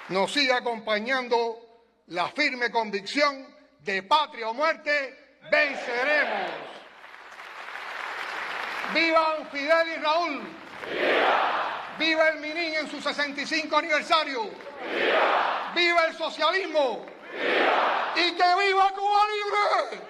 nos sigue acompañando la firme convicción de patria o muerte, venceremos. ¡Vivan Fidel y Raúl! ¡Viva! ¡Viva el Minin en su 65 aniversario! ¡Viva! ¡Viva el socialismo! ¡Viva! ¡Y que viva Cuba Libre!